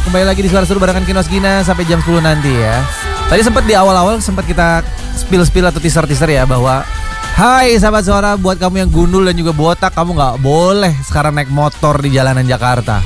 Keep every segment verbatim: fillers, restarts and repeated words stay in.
kembali lagi di Suara Seru barengan Kinos Gina sampai jam sepuluh nanti ya. Tadi sempat di awal-awal sempat kita spill-spill atau teaser-teaser ya bahwa hai sahabat Suara, buat kamu yang gundul dan juga botak, kamu gak boleh sekarang naik motor di jalanan Jakarta.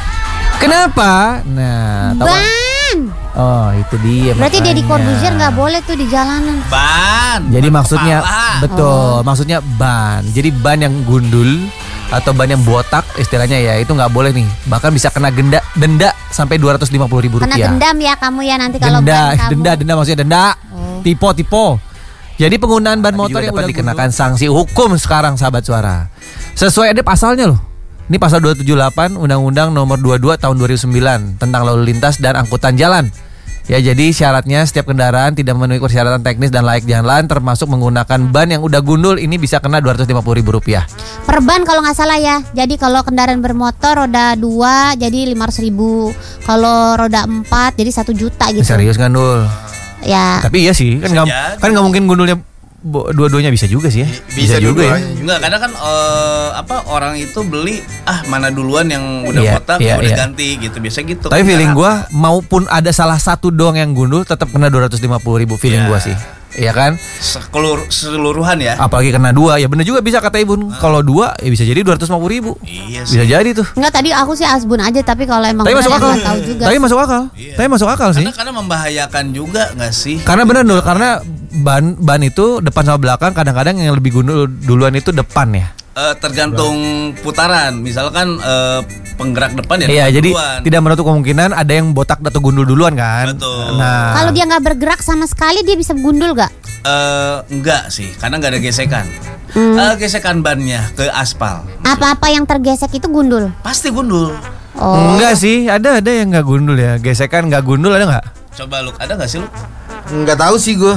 Kenapa? Nah, tahu ban. Oh itu dia. Berarti makanya. Deddy Corbuzier gak boleh tuh di jalanan. Ban. Jadi ban maksudnya kepala. betul, oh. maksudnya ban. Jadi ban yang gundul atau ban yang botak istilahnya ya itu nggak boleh nih, bahkan bisa kena denda denda sampai dua ratus lima puluh ribu rupiah. Kena dendam ya kamu ya nanti kalau denda, ban kamu. denda denda maksudnya denda, oh. tipe tipe. Jadi penggunaan ban motor yang dapat dikenakan sanksi hukum sekarang sahabat Suara. Sesuai ada pasalnya loh. Ini pasal dua tujuh delapan Undang-Undang Nomor dua puluh dua Tahun dua ribu sembilan tentang lalu lintas dan angkutan jalan. Ya jadi syaratnya setiap kendaraan tidak memenuhi persyaratan teknis dan layak jalan termasuk menggunakan ban yang udah gundul ini bisa kena dua ratus lima puluh ribu rupiah. Per ban kalau nggak salah ya. Jadi kalau kendaraan bermotor roda dua jadi lima ratus ribu. Kalau roda empat jadi satu juta gitu. Serius kan Dul? Ya. Tapi iya sih kan nggak kan nggak mungkin gundulnya dua-duanya bisa juga sih ya. Bisa, bisa juga ya. Enggak, kadang kan uh, apa orang itu beli ah mana duluan yang udah yeah, kotak yeah, udah yeah. ganti gitu biasa gitu. Tapi feeling gue maupun ada salah satu doang yang gundul tetap kena dua ratus lima puluh ribu feeling yeah. gue sih. Iya kan? Sekelur, seluruhan ya. Apalagi kena dua ya bener juga bisa kata Ibu. Uh. Kalau dua ya bisa jadi dua ratus lima puluh ribu. Iya sih. Bisa jadi tuh. Enggak, tadi aku sih asbun aja tapi kalau emang tapi masuk akal. Tahu juga. Tapi masuk akal. Iya. Tapi masuk akal sih. Karena, karena membahayakan juga nggak sih? Karena bener Dul, karena ban ban itu depan sama belakang kadang-kadang yang lebih gundul duluan itu depan ya. Uh, tergantung putaran, misalkan uh, penggerak depan ya. Iya, jadi duluan. Tidak menutup kemungkinan ada yang botak atau gundul duluan kan. Betul. Nah, kalau dia nggak bergerak sama sekali dia bisa gundul gak? Uh, enggak sih, karena nggak ada gesekan. Hmm. Uh, gesekan bannya ke aspal. Apa-apa yang tergesek itu gundul? Pasti gundul. Oh. Enggak sih, ada ada yang nggak gundul ya. Gesekan nggak gundul ada nggak? Coba Luk, ada nggak sih Luk? Nggak tahu sih gue.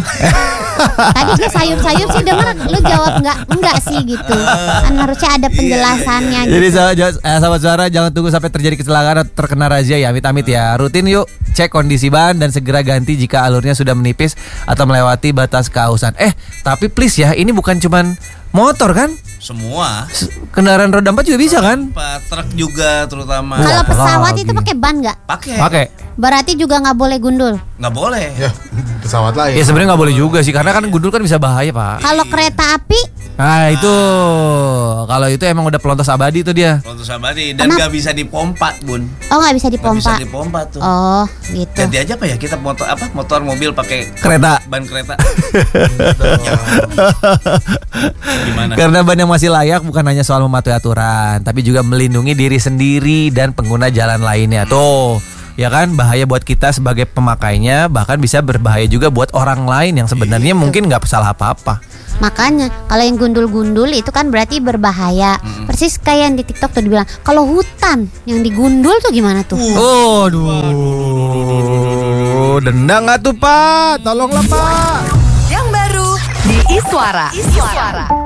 Tadi gue sayup-sayup sih denger lu jawab enggak enggak sih gitu. Kan harusnya ada penjelasannya gitu. Jadi sahabat, eh, sahabat Suara jangan tunggu sampai terjadi kecelakaan atau terkena razia ya, amit-amit ya. Rutin yuk cek kondisi ban dan segera ganti jika alurnya sudah menipis atau melewati batas keausan. Eh, tapi please ya, ini bukan cuman motor kan? Semua. Kendaraan roda empat juga bisa kan? Pak, truk juga terutama. Kalau pesawat itu pakai ban nggak? Pakai. Pakai. Berarti juga nggak boleh gundul. Nggak boleh. Ya, pesawat lah ya. Ya sebenarnya nggak boleh juga sih karena kan gundul kan bisa bahaya Pak. Kalau kereta api? Nah itu kalau itu emang udah pelontos abadi tuh dia. Pelontos abadi dan nggak bisa dipompa Bun. Oh nggak bisa dipompa. Nggak bisa dipompa tuh. Oh gitu. Ganti aja apa ya kita motor apa motor mobil pakai kereta. Ban kereta. Gimana? Karena ban yang masih layak bukan hanya soal mematuhi aturan, tapi juga melindungi diri sendiri dan pengguna jalan lainnya. Tuh, ya kan bahaya buat kita sebagai pemakainya, bahkan bisa berbahaya juga buat orang lain yang sebenarnya mungkin nggak salah apa-apa. Makanya kalau yang gundul-gundul itu kan berarti berbahaya. Hmm. Persis kayak yang di TikTok tuh dibilang kalau hutan yang digundul tuh gimana tuh? Oh, aduh, denda nggak tuh Pak? Tolonglah Pak. Yang baru di Iswara. Iswara.